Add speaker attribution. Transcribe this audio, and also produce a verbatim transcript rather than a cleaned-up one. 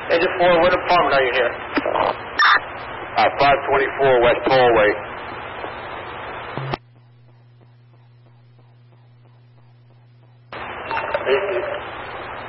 Speaker 1: Engine four, what department are you here?
Speaker 2: Uh, five twenty-four West Tollway.
Speaker 1: Thank you.